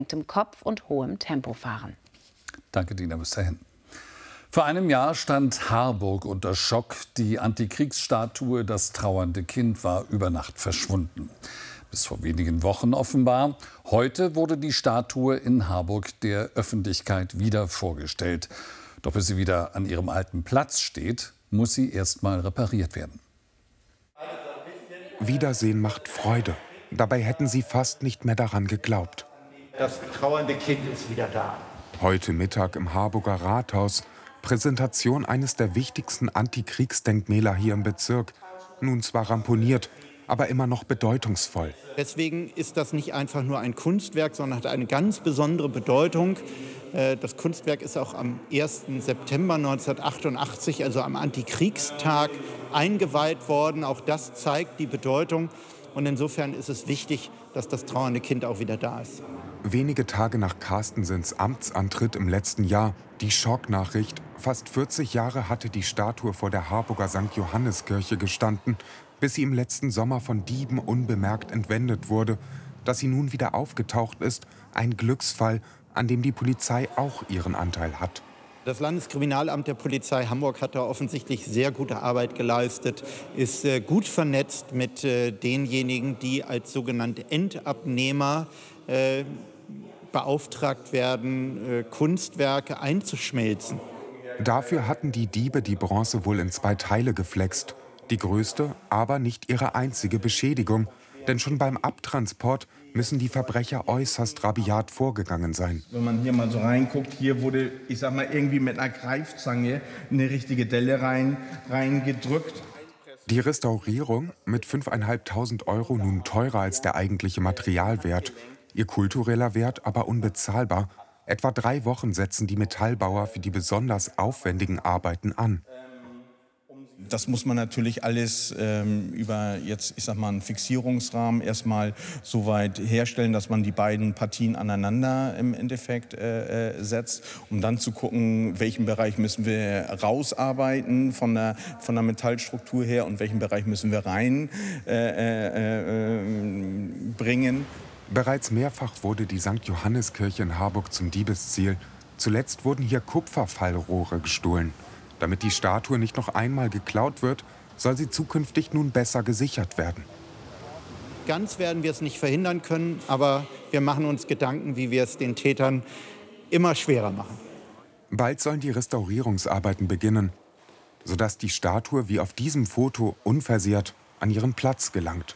Kopf und hohem Tempo fahren. Danke, Dina, bis dahin. Vor einem Jahr stand Harburg unter Schock. Die Antikriegsstatue Das trauernde Kind war über Nacht verschwunden. Bis vor wenigen Wochen offenbar. Heute wurde die Statue in Harburg der Öffentlichkeit wieder vorgestellt. Doch bis sie wieder an ihrem alten Platz steht, muss sie erst mal repariert werden. Wiedersehen macht Freude. Dabei hätten sie fast nicht mehr daran geglaubt. Das trauernde Kind ist wieder da. Heute Mittag im Harburger Rathaus. Präsentation eines der wichtigsten Antikriegsdenkmäler hier im Bezirk. Nun zwar ramponiert, aber immer noch bedeutungsvoll. Deswegen ist das nicht einfach nur ein Kunstwerk, sondern hat eine ganz besondere Bedeutung. Das Kunstwerk ist auch am 1. September 1988, also am Antikriegstag, eingeweiht worden. Auch das zeigt die Bedeutung. Und insofern ist es wichtig, dass das trauernde Kind auch wieder da ist. Wenige Tage nach Carstensens Amtsantritt im letzten Jahr die Schocknachricht. Fast 40 Jahre hatte die Statue vor der Harburger St. Johanneskirche gestanden, bis sie im letzten Sommer von Dieben unbemerkt entwendet wurde. Dass sie nun wieder aufgetaucht ist, ein Glücksfall, an dem die Polizei auch ihren Anteil hat. Das Landeskriminalamt der Polizei Hamburg hat da offensichtlich sehr gute Arbeit geleistet, ist gut vernetzt mit denjenigen, die als sogenannte Endabnehmer beauftragt werden, Kunstwerke einzuschmelzen. Dafür hatten die Diebe die Bronze wohl in 2 Teile geflext. Die größte, aber nicht ihre einzige Beschädigung. Denn schon beim Abtransport müssen die Verbrecher äußerst rabiat vorgegangen sein. Wenn man hier mal so reinguckt, hier wurde, ich sag mal, irgendwie mit einer Greifzange eine richtige Delle reingedrückt. Die Restaurierung mit 5.500 € nun teurer als der eigentliche Materialwert. Ihr kultureller Wert aber unbezahlbar. Etwa 3 Wochen setzen die Metallbauer für die besonders aufwendigen Arbeiten an. Das muss man natürlich alles über jetzt, ich sag mal, einen Fixierungsrahmen erstmal so weit herstellen, dass man die beiden Partien aneinander im Endeffekt setzt, um dann zu gucken, welchen Bereich müssen wir rausarbeiten von der Metallstruktur her und welchen Bereich müssen wir reinbringen. Bereits mehrfach wurde die St. Johanneskirche in Harburg zum Diebesziel. Zuletzt wurden hier Kupferfallrohre gestohlen. Damit die Statue nicht noch einmal geklaut wird, soll sie zukünftig nun besser gesichert werden. Ganz werden wir es nicht verhindern können, aber wir machen uns Gedanken, wie wir es den Tätern immer schwerer machen. Bald sollen die Restaurierungsarbeiten beginnen, sodass die Statue wie auf diesem Foto unversehrt an ihren Platz gelangt.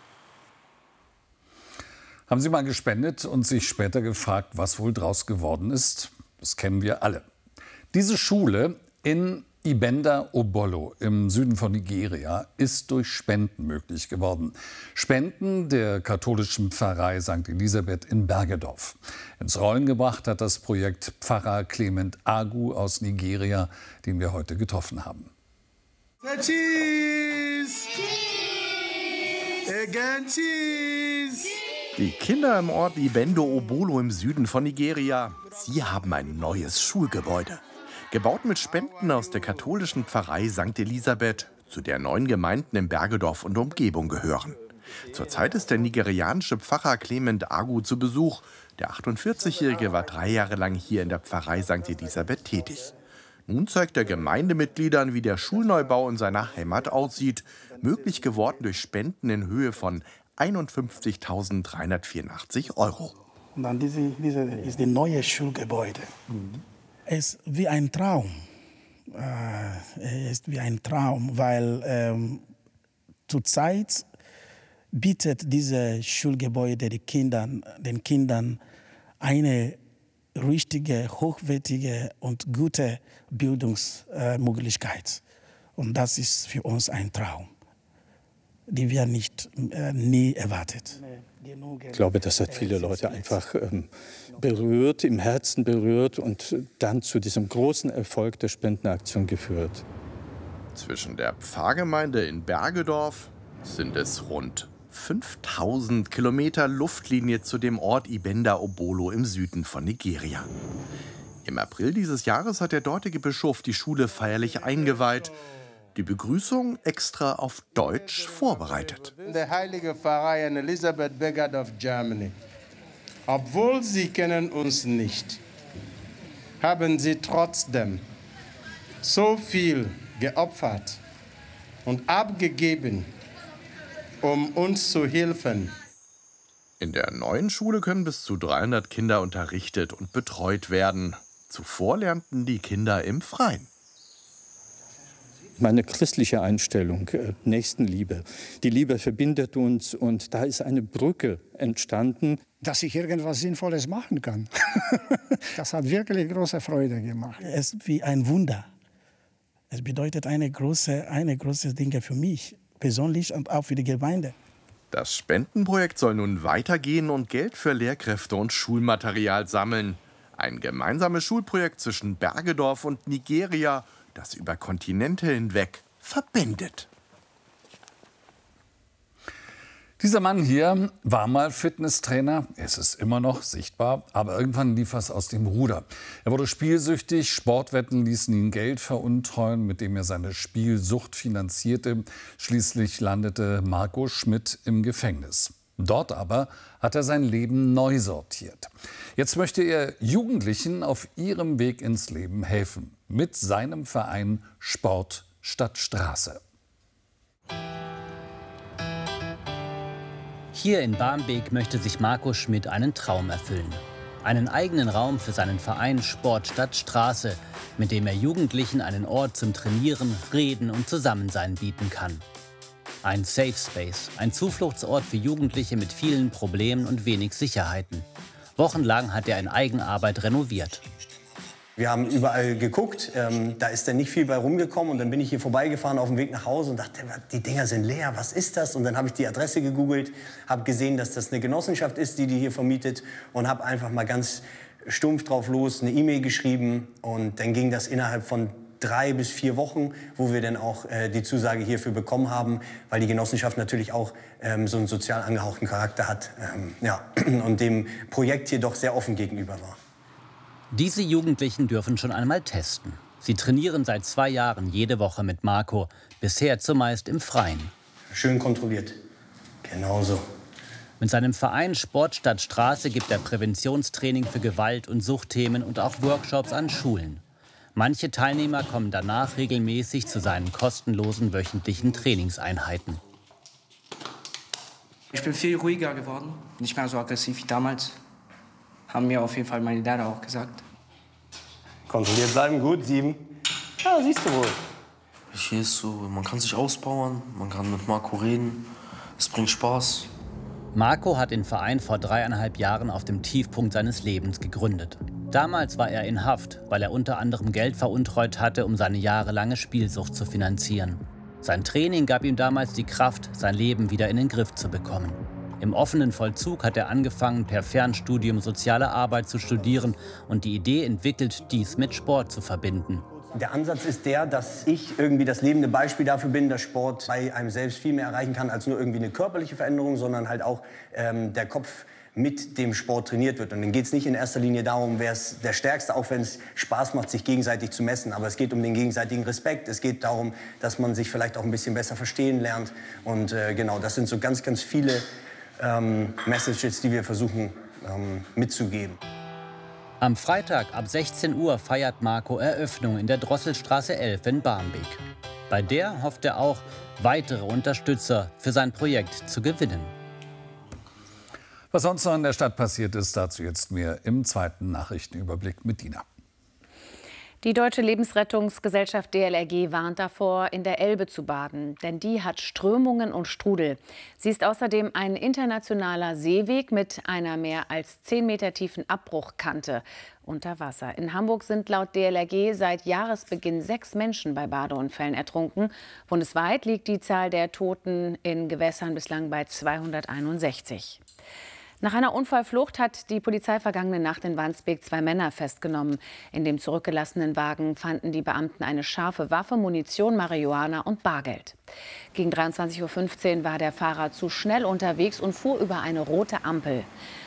Haben Sie mal gespendet und sich später gefragt, was wohl draus geworden ist? Das kennen wir alle. Diese Schule in Ibenda Obolo im Süden von Nigeria ist durch Spenden möglich geworden. Spenden der katholischen Pfarrei St. Elisabeth in Bergedorf. Ins Rollen gebracht hat das Projekt Pfarrer Clement Agu aus Nigeria, den wir heute getroffen haben. Cheese! Again cheese! Die Kinder im Ort Ibenda Obolo im Süden von Nigeria, sie haben ein neues Schulgebäude. Gebaut mit Spenden aus der katholischen Pfarrei St. Elisabeth, zu der 9 Gemeinden in Bergedorf und Umgebung gehören. Zurzeit ist der nigerianische Pfarrer Clement Agu zu Besuch. Der 48-Jährige war 3 Jahre lang hier in der Pfarrei St. Elisabeth tätig. Nun zeigt er Gemeindemitgliedern, wie der Schulneubau in seiner Heimat aussieht. Möglich geworden durch Spenden in Höhe von 51.384 €. Und dann diese ist das neue Schulgebäude. Es ist wie ein Traum. Es ist wie ein Traum, weil zurzeit bietet dieses Schulgebäude den Kindern eine richtige, hochwertige und gute Bildungsmöglichkeit. Und das ist für uns ein Traum, den wir nie erwartet. Ich glaube, das hat viele Leute einfach berührt, im Herzen berührt und dann zu diesem großen Erfolg der Spendenaktion geführt. Zwischen der Pfarrgemeinde in Bergedorf sind es rund 5000 Kilometer Luftlinie zu dem Ort Ibenda Obolo im Süden von Nigeria. Im April dieses Jahres hat der dortige Bischof die Schule feierlich eingeweiht. Die Begrüßung extra auf Deutsch vorbereitet. Der heilige Pfarrei in Elisabeth Bergedorf, Germany. Obwohl sie kennen uns nicht, haben sie trotzdem so viel geopfert und abgegeben, um uns zu helfen. In der neuen Schule können bis zu 300 Kinder unterrichtet und betreut werden. Zuvor lernten die Kinder im Freien. Meine christliche Einstellung, Nächstenliebe. Die Liebe verbindet uns und da ist eine Brücke entstanden. Dass ich irgendwas Sinnvolles machen kann. Das hat wirklich große Freude gemacht. Es ist wie ein Wunder. Es bedeutet eine große Dinge für mich persönlich und auch für die Gemeinde. Das Spendenprojekt soll nun weitergehen und Geld für Lehrkräfte und Schulmaterial sammeln. Ein gemeinsames Schulprojekt zwischen Bergedorf und Nigeria, das über Kontinente hinweg verbindet. Dieser Mann hier war mal Fitnesstrainer, es ist immer noch sichtbar, aber irgendwann lief es aus dem Ruder. Er wurde spielsüchtig, Sportwetten ließen ihn Geld veruntreuen, mit dem er seine Spielsucht finanzierte. Schließlich landete Marco Schmidt im Gefängnis. Dort aber hat er sein Leben neu sortiert. Jetzt möchte er Jugendlichen auf ihrem Weg ins Leben helfen. Mit seinem Verein Sport statt Straße. Hier in Barmbek möchte sich Marco Schmidt einen Traum erfüllen. Einen eigenen Raum für seinen Verein Sport statt Straße, mit dem er Jugendlichen einen Ort zum Trainieren, Reden und Zusammensein bieten kann. Ein Safe Space, ein Zufluchtsort für Jugendliche mit vielen Problemen und wenig Sicherheiten. Wochenlang hat er in Eigenarbeit renoviert. Wir haben überall geguckt, da ist dann nicht viel bei rumgekommen. Und dann bin ich hier vorbeigefahren auf dem Weg nach Hause und dachte, die Dinger sind leer, was ist das? Und dann habe ich die Adresse gegoogelt, habe gesehen, dass das eine Genossenschaft ist, die hier vermietet. Und habe einfach mal ganz stumpf drauf los eine E-Mail geschrieben. Und dann ging das innerhalb von 3 bis 4 Wochen, wo wir dann auch die Zusage hierfür bekommen haben, weil die Genossenschaft natürlich auch so einen sozial angehauchten Charakter hat, und dem Projekt hier doch sehr offen gegenüber war. Diese Jugendlichen dürfen schon einmal testen. Sie trainieren seit 2 Jahren jede Woche mit Marco, bisher zumeist im Freien. Schön kontrolliert, genauso. Mit seinem Verein Sport statt Straße gibt er Präventionstraining für Gewalt- und Suchtthemen und auch Workshops an Schulen. Manche Teilnehmer kommen danach regelmäßig zu seinen kostenlosen wöchentlichen Trainingseinheiten. Ich bin viel ruhiger geworden, nicht mehr so aggressiv wie damals. Haben mir auf jeden Fall meine Lehrer auch gesagt. Kontrolliert bleiben, gut, 7. Ja, siehst du wohl. Hier ist so, man kann sich ausbauen, man kann mit Marco reden, es bringt Spaß. Marco hat den Verein vor 3,5 Jahren auf dem Tiefpunkt seines Lebens gegründet. Damals war er in Haft, weil er unter anderem Geld veruntreut hatte, um seine jahrelange Spielsucht zu finanzieren. Sein Training gab ihm damals die Kraft, sein Leben wieder in den Griff zu bekommen. Im offenen Vollzug hat er angefangen, per Fernstudium soziale Arbeit zu studieren und die Idee entwickelt, dies mit Sport zu verbinden. Der Ansatz ist der, dass ich irgendwie das lebende Beispiel dafür bin, dass Sport bei einem selbst viel mehr erreichen kann als nur irgendwie eine körperliche Veränderung, sondern halt auch der Kopf mit dem Sport trainiert wird. Und dann geht es nicht in erster Linie darum, wer ist der Stärkste, auch wenn es Spaß macht, sich gegenseitig zu messen. Aber es geht um den gegenseitigen Respekt. Es geht darum, dass man sich vielleicht auch ein bisschen besser verstehen lernt. Und genau, das sind so ganz, ganz viele Messages, die wir versuchen mitzugeben. Am Freitag ab 16 Uhr feiert Marco Eröffnung in der Drosselstraße 11 in Barmbek. Bei der hofft er auch, weitere Unterstützer für sein Projekt zu gewinnen. Was sonst noch in der Stadt passiert ist, dazu jetzt mehr im zweiten Nachrichtenüberblick mit Dina. Die Deutsche Lebensrettungsgesellschaft DLRG warnt davor, in der Elbe zu baden, denn die hat Strömungen und Strudel. Sie ist außerdem ein internationaler Seeweg mit einer mehr als 10 Meter tiefen Abbruchkante unter Wasser. In Hamburg sind laut DLRG seit Jahresbeginn 6 Menschen bei Badeunfällen ertrunken. Bundesweit liegt die Zahl der Toten in Gewässern bislang bei 261. Nach einer Unfallflucht hat die Polizei vergangene Nacht in Wandsbek 2 Männer festgenommen. In dem zurückgelassenen Wagen fanden die Beamten eine scharfe Waffe, Munition, Marihuana und Bargeld. Gegen 23:15 Uhr war der Fahrer zu schnell unterwegs und fuhr über eine rote Ampel.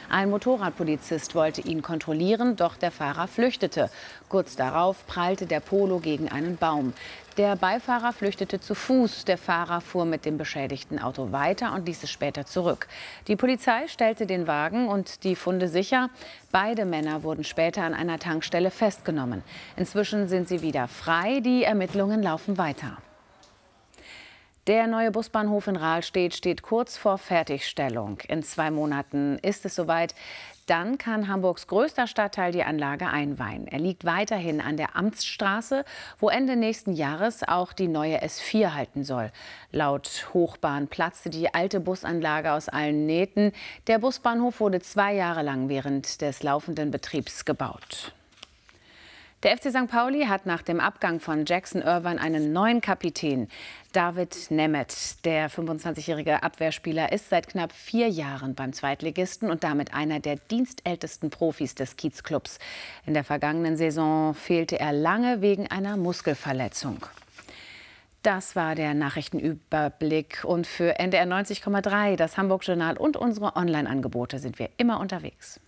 Ein Motorradpolizist wollte ihn kontrollieren, doch der Fahrer flüchtete. Kurz darauf prallte der Polo gegen einen Baum. Der Beifahrer flüchtete zu Fuß. Der Fahrer fuhr mit dem beschädigten Auto weiter und ließ es später zurück. Die Polizei stellte den Wagen und die Funde sicher. Beide Männer wurden später an einer Tankstelle festgenommen. Inzwischen sind sie wieder frei. Die Ermittlungen laufen weiter. Der neue Busbahnhof in Rahlstedt steht kurz vor Fertigstellung. In 2 Monaten ist es soweit. Dann kann Hamburgs größter Stadtteil die Anlage einweihen. Er liegt weiterhin an der Amtsstraße, wo Ende nächsten Jahres auch die neue S4 halten soll. Laut Hochbahn platzte die alte Busanlage aus allen Nähten. Der Busbahnhof wurde 2 Jahre lang während des laufenden Betriebs gebaut. Der FC St. Pauli hat nach dem Abgang von Jackson Irvine einen neuen Kapitän. David Nemeth, der 25-jährige Abwehrspieler, ist seit knapp 4 Jahren beim Zweitligisten und damit einer der dienstältesten Profis des Kiezclubs. In der vergangenen Saison fehlte er lange wegen einer Muskelverletzung. Das war der Nachrichtenüberblick. Und für NDR 90,3, das Hamburg-Journal und unsere Online-Angebote sind wir immer unterwegs.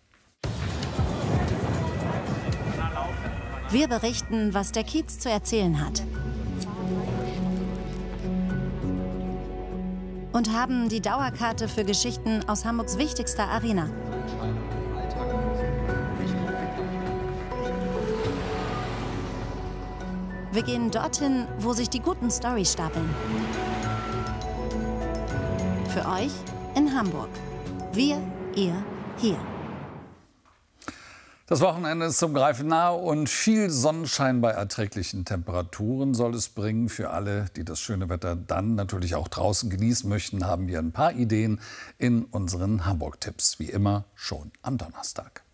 Wir berichten, was der Kiez zu erzählen hat. Und haben die Dauerkarte für Geschichten aus Hamburgs wichtigster Arena. Wir gehen dorthin, wo sich die guten Storys stapeln. Für euch in Hamburg. Wir, ihr, hier. Das Wochenende ist zum Greifen nahe und viel Sonnenschein bei erträglichen Temperaturen soll es bringen. Für alle, die das schöne Wetter dann natürlich auch draußen genießen möchten, haben wir ein paar Ideen in unseren Hamburg-Tipps. Wie immer schon am Donnerstag.